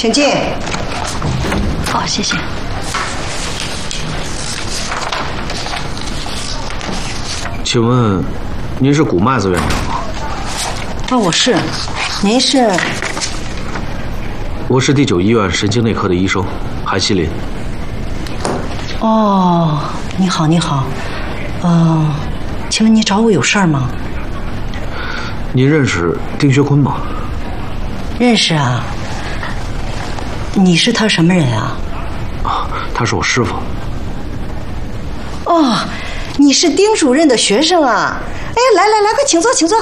请进。 好，谢谢。 请问，您是古麦子院长吗？ 啊，我是。您是？ 我是第9医院神经内科的医生韩锡林。 哦，你好，你好。请问你找我有事儿吗？ 您认识丁学坤吗？ 认识啊。你是他什么人啊？ 啊，他是我师傅。 哦，你是丁主任的学生啊！哎，来，快请坐，请坐。